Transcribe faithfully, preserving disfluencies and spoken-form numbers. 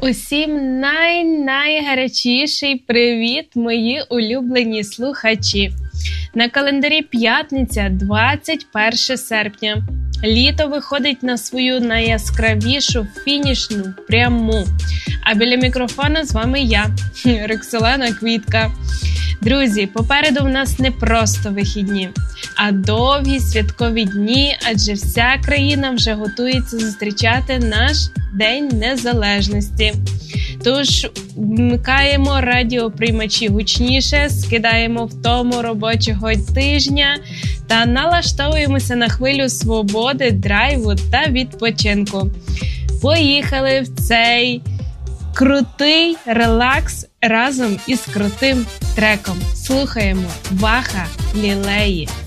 Усім най-найгарячіший привіт, мої улюблені слухачі! На календарі п'ятниця, двадцять перше серпня. Літо виходить на свою найяскравішу фінішну пряму. А біля мікрофона з вами я, Роксолана Квітка. Друзі, попереду в нас не просто вихідні, а довгі святкові дні, адже вся країна вже готується зустрічати наш День Незалежності. Тож вмикаємо радіоприймачі гучніше, скидаємо втому робочого тижня та налаштовуємося на хвилю свободи, драйву та відпочинку. Поїхали в цей крутий релакс разом із крутим треком. Слухаємо Ваха Лілеї.